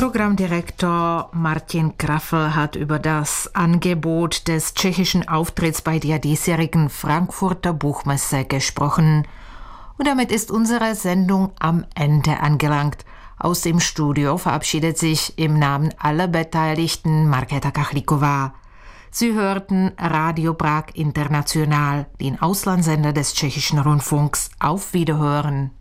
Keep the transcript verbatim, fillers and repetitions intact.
Programmdirektor Martin Kraffel hat über das Angebot des tschechischen Auftritts bei der diesjährigen Frankfurter Buchmesse gesprochen. Und damit ist unsere Sendung am Ende angelangt. Aus dem Studio verabschiedet sich im Namen aller Beteiligten Markéta Kachlíková. Sie hörten Radio Prag International, den Auslandssender des tschechischen Rundfunks. Auf Wiederhören.